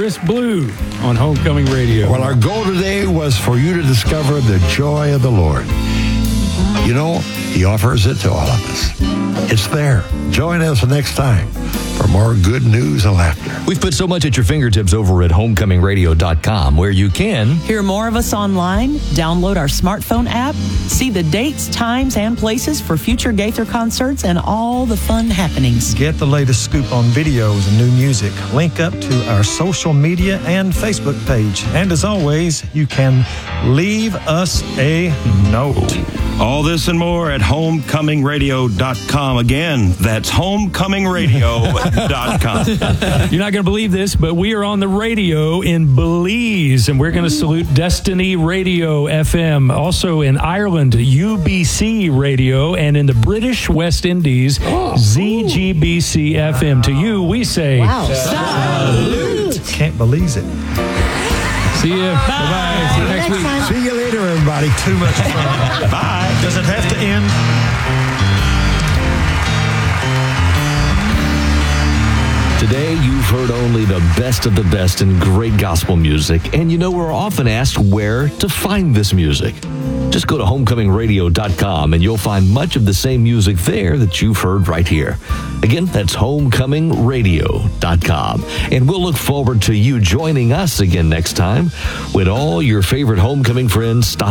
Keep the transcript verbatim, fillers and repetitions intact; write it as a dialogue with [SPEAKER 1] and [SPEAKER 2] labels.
[SPEAKER 1] Chris Blue on Homecoming Radio.
[SPEAKER 2] Well, our goal today was for you to discover the joy of the Lord. You know, He offers it to all of us. It's there. Join us next time for more good news and laughter.
[SPEAKER 3] We've put so much at your fingertips over at homecoming radio dot com, where you can
[SPEAKER 4] hear more of us online, download our smartphone app, see the dates, times, and places for future Gaither concerts, and all the fun happenings.
[SPEAKER 5] Get the latest scoop on videos and new music. Link up to our social media and Facebook page. And as always, you can leave us a note.
[SPEAKER 6] All this and more at homecoming radio dot com. Again, that's homecoming radio dot com.
[SPEAKER 1] You're not going to believe this, but we are on the radio in Belize, and we're going to salute Destiny Radio F M. Also in Ireland, U B C Radio, and in the British West Indies, Z G B C F M. To you, we say,
[SPEAKER 7] wow.
[SPEAKER 5] Salute. Can't believe it.
[SPEAKER 1] See you. Bye. Bye-bye. See you next week.
[SPEAKER 2] See you later, everybody.
[SPEAKER 5] Too much fun. Bye. Does it have to end?
[SPEAKER 3] Today, you've heard only the best of the best in great gospel music, and you know we're often asked where to find this music. Just go to homecoming radio dot com and you'll find much of the same music there that you've heard right here. Again, that's homecoming radio dot com. And we'll look forward to you joining us again next time when all your favorite homecoming friends stop